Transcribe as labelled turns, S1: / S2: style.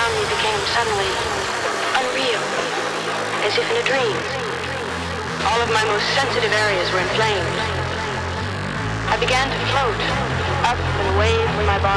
S1: around me became suddenly unreal, as if in a dream. All of my most sensitive areas were inflamed. I began to float up and away from my body.